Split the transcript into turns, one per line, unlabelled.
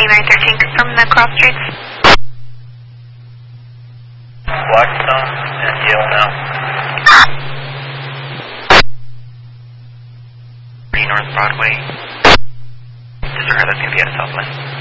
2913, confirm the cross streets.
Blackstone and Yale now. North Broadway. Disregard, that's going to be at Southwest.